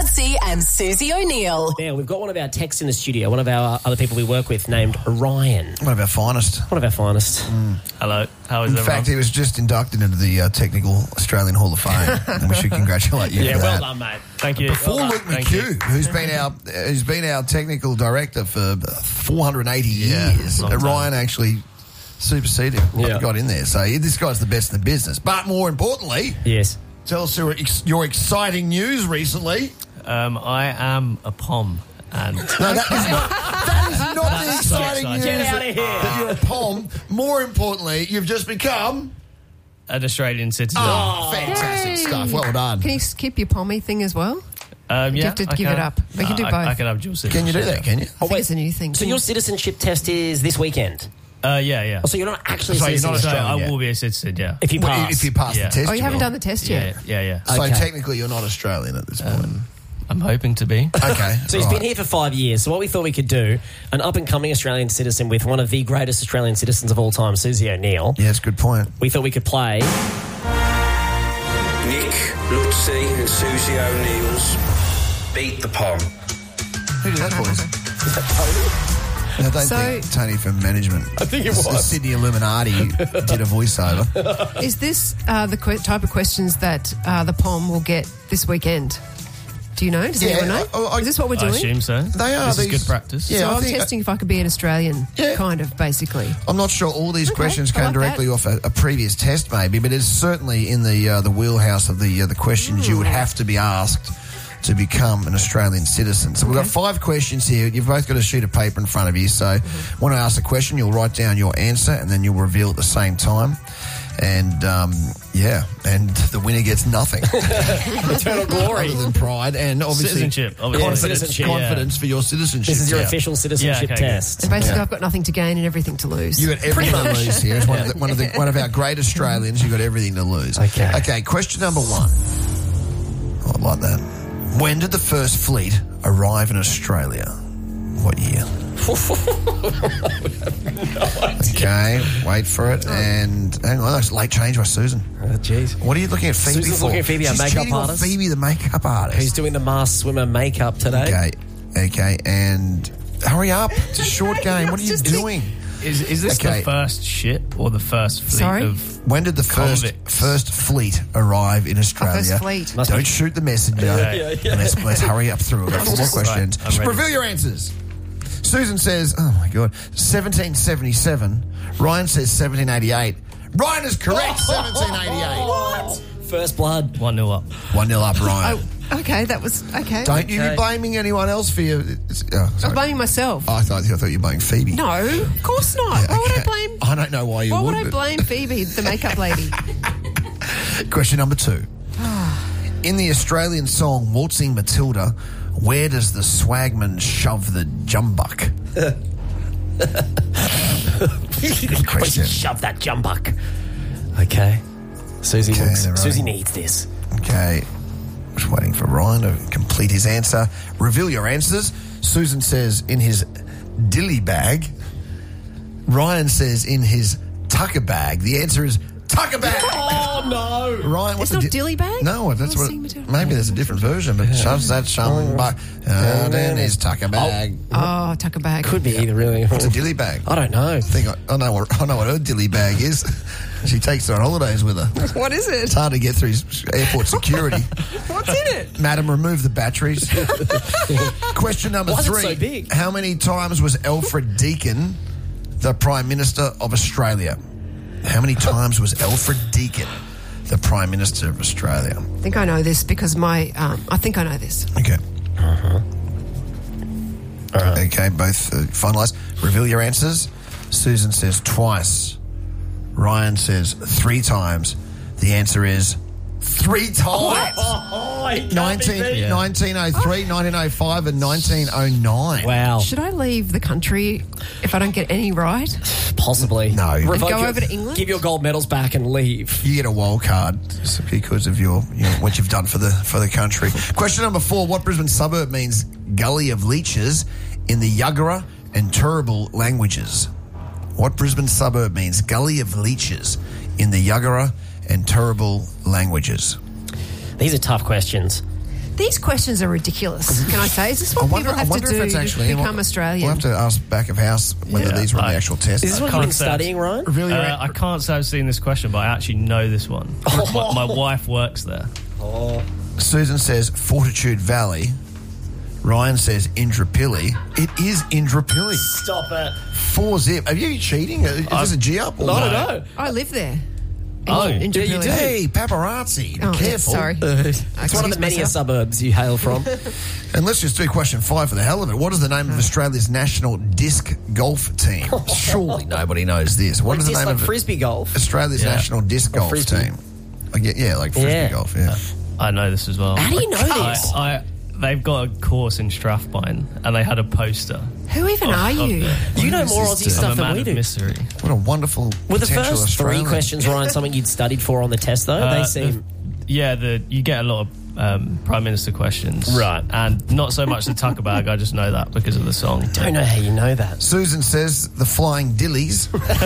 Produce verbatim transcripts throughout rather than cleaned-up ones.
Mansey and Susie O'Neill. Now, we've got one of our techs in the studio, one of our other people we work with named Ryan. One of our finest. One of our finest. Mm. Hello. How is In everyone? fact, he was just inducted into the uh, Technical Australian Hall of Fame, and we should congratulate you Yeah, for well that. done, mate. Thank you. Before Well done. Luke Thank McHugh, you. who's been our who's been our technical director for four hundred eighty Yeah, years, long time. Ryan actually superseded him. Yeah. Got in there. So this guy's the best in the business. But more importantly, Yes. tell us your, ex- your exciting news recently. Um, I am a pom. And No, that is not, that is not the That's so exciting exciting. news. Get out of here. That you're a pom. More importantly, you've just become an Australian citizen. oh, fantastic Yay. stuff. Well done. Can you skip your pommy thing as well? Um, yeah, have to I give can. it up. We can do I, both. I can have dual citizenship. Can you do that? Can you? I think it's a new thing. So your citizenship test is this weekend? Uh, yeah, yeah. Oh, so you're not actually So a you're not citizen So Australian I yet. will be a citizen, yeah. if you Well, pass. if you pass Yeah. the test, Oh, you haven't will. done the test Yeah, yet? yeah, yeah. So Okay. technically, you're not Australian at this point. Um, I'm hoping to be. Okay. So he's right. been here for five years. So what we thought we could do, an up-and-coming Australian citizen with one of the greatest Australian citizens of all time, Susie O'Neill. Yeah, it's a good point. We thought we could play. Nick, Lutzi and Susie O'Neill's Beat the Pom. Who did that for us? I don't So- think Tony from management. I think it The was. Sydney Illuminati did a voiceover. Is this uh, the que- type of questions that uh, the P O M will get this weekend? Do you know? Does Yeah, anyone know? I- I- is this what we're I doing? assume so. They are This is these- good practice. Yeah, so I I'm think- testing if I could be an Australian, Yeah. kind of, basically. I'm not sure all these Okay, questions I came like directly that. off a, a previous test, maybe, but it's certainly in the uh, the wheelhouse of the uh, the questions you would have to be asked to become an Australian citizen. So we've got five questions here. You've both got a sheet of paper in front of you. So when I ask a question, you'll write down your answer and then you'll reveal at the same time. And, um, yeah, and the winner gets nothing. Eternal glory. Other than pride and obviously Citizenship, obviously. confidence, Citizenship, confidence for your citizenship. This is your Yeah. official citizenship Yeah, okay, good. test. And basically, Yeah. I've got nothing to gain and everything to lose. You got everything to lose here. As one, of the, one of the one of our great Australians, you got everything to lose. Okay. Okay. Question number one. Oh, I like that. When did the first fleet arrive in Australia? What year? Okay, wait for it. And hang on, that's late change by Susan. Oh, jeez. What are you looking at Phoebe Susan's for? looking at Phoebe, our She's makeup cheating on artist. Phoebe, the makeup artist. Who's doing the masked swimmer makeup today? Okay, okay, and hurry up. It's a short game. What are you Just- doing? Is, is this Okay. the first ship or the first fleet Sorry? of... When did the first Convicts. first fleet arrive in Australia? first fleet. Must Don't be- shoot the messenger. Yeah, yeah. Let's, let's hurry up through. We've got four more questions. Right, I'm ready. Reveal your answers. Susan says, oh my God, seventeen seventy-seven. Ryan says seventeen eighty-eight. Ryan is correct, seventeen eighty-eight. What? First blood. One nil up. one nil up, Ryan. Oh, okay, that was okay. Don't you be Okay. blaming anyone else for your... it's- Oh, I'm sorry. blaming myself. I, thought, I thought you were blaming Phoebe. No, of course not. Yeah, Why would I okay. blame? I don't know why you Why would. would I but- blame Phoebe, the makeup lady? Question number two. In the Australian song Waltzing Matilda, where does the swagman shove the jumbuck? Question. Shove that jumbuck. Okay. Susie Okay, looks. they're Susie running. needs this. Okay. Just waiting for Ryan to complete his answer. Reveal your answers. Susan says in his dilly bag. Ryan says in his tucker bag. The answer is tucker bag. Oh no! Ryan, what's It's not the dilly bag? No, that's what. Waltzing Matilda. Maybe there's a different version, but shoves that shoving buck and in his tucker bag. Oh, tuck a bag. Could be either, really. What's a dilly bag? I don't know. I think I, I know what I know what her dilly bag is. She takes her on holidays with her. What is it? It's hard to get through airport security. What's in it? Madam, remove the batteries. Question number Why is it three. so big? How many times was Alfred Deakin the Prime Minister of Australia? How many times was Alfred Deakin the Prime Minister of Australia? I think I know this because my. Um, I think I know this. Okay. Uh-huh. Okay, both uh, finalised. Reveal your answers. Susan says twice. Ryan says three times. The answer is three times. nineteen, nineteen oh three, nineteen oh five and nineteen oh nine. Wow. Should I leave the country if I don't get any right? Possibly. No. And Revoke go your- over to England? Give your gold medals back and leave. You get a wild card because of your, you know, what you've done for the for the country. Question number four: what Brisbane suburb means "gully of leeches" in the Yuggera and Turrbal languages? What Brisbane suburb means "gully of leeches" in the Yuggera and Turrbal languages? These are tough questions. These questions are ridiculous. Can I say? Is this what I wonder, people have I wonder to do if it's actually to become Australian? We'll have to ask back of house whether Yeah, these were on I- the actual test. Is this what you've can't been say. studying, Ryan? really? Uh, I can't say I've seen this question, but I actually know this one. my, my wife works there. Susan says Fortitude Valley. Ryan says Indooroopilly. It is Indooroopilly. Stop it. Four zip. Are you cheating? Is this a G up? Or I what? don't know. I live there. Oh, in yeah, you Jubilee. do. Hey, paparazzi. Be Oh, careful. sorry. It's one of the many suburbs you hail from. And let's just do question five for the hell of it. What is the name of Australia's national disc golf team? Surely nobody knows this. What What is is the this, name like of frisbee golf? Australia's Yeah. national disc golf frisbee. team? I get, yeah, like frisbee Yeah. golf, yeah. I know this as well. How do you know I, this? I, they've got a course in Strathpine, and they had a poster. Who even are you? You know What more is Aussie this, stuff I'm a than man we of do. mystery. What a wonderful Were the potential first Australian. three questions, Ryan, something you'd studied for on the test, though? Uh, they the- seem... Yeah, the you get a lot of um, Prime Minister questions. Right. And not so much the tucker bag, I just know that because of the song. don't know how you know that. Susan says the Flying Dillies.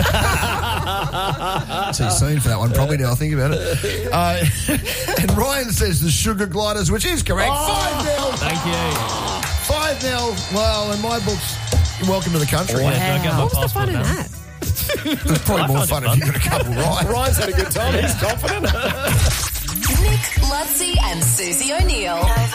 Too soon for that one, probably now I think about it. Uh, and Ryan says the Sugar Gliders, which is correct. five nil. Thank you. five nil. Well, in my books, you're welcome to the country. Wow. Yeah, do I get my What was the fun passport in now? that? It's probably I more found fun it if you got a couple right. Ryan's had a good time. He's confident. Nick, Lutzi, and Susie O'Neill.